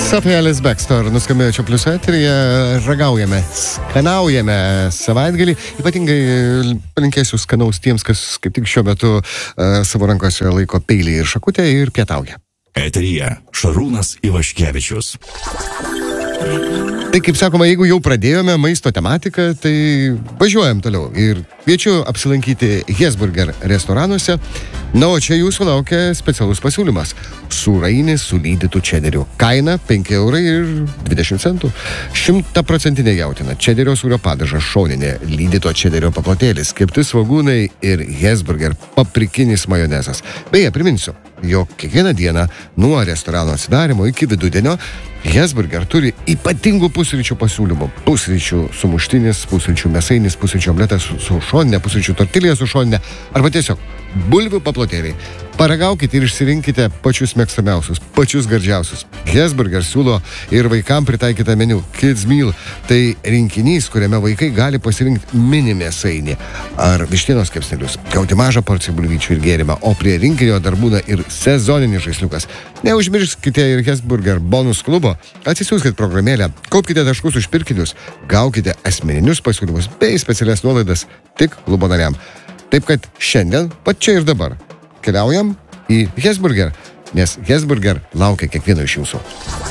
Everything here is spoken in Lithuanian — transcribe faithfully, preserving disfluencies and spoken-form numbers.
Sofija Baxter nuskambėjo čia plius eteryje, ragaujame, skanaujame savaitgalį. Ypatingai palinkėsiu skanaus tiems, kas kaip tik šiuo metu uh, savo rankose laiko peilį ir šakutę ir pietauja. Eteryje Šarūnas Ivaškevičius. Tai kaip sakoma, jeigu jau pradėjome maisto tematiką, tai važiuojam toliau. Ir kviečiu apsilankyti Hesburger restoranuose. Na, o čia jūsų laukia specialus pasiūlymas. Sūrainis su lydytu čederiu. Kaina penki eurai ir dvidešimt centų. Šimtaprocentinė jautiena, čederio sūrio padažas, šoninė, lydyto čederio paplotėlis, kepti svogūnai ir Hesburger paprikinis majonezas. Beje, priminsiu, jog kiekvieną dieną nuo restorano atsidarimo iki vidudienio Hesburger turi ypatingų pusryčių pasiūlymų. Pusryčių sumuštinis, pusryčių mėsainis, pusryčių omletas su, su šoninė, pusryčių tortilija su šoninė, arba tiesiog bulvių paplotėliai. Paragaukite ir išsirinkite pačius mėgstamiausius, pačius gardžiausius. Hesburger siūlo ir vaikam pritaikytą meniu Kids Meal. Tai rinkinys, kuriame vaikai gali pasirinkti mini mėsainį ar vištienos kepsnelius, gauti mažą porciją bulvyčių ir gėrimą, o prie rinkinio dar būna ir sezoninis žaisliukas. Neužmirškite ir Hesburger bonus klubo, atsisiųskite programėlę, kaupkite taškus už pirkinius, gaukite asmeninius pasiūlymus bei specialias nuolaidas tik klubo nariam. Taip kad šiandien, pat čia ir dabar, keliaujam į Hesburger, nes Hesburger laukia kiekvieno iš jūsų.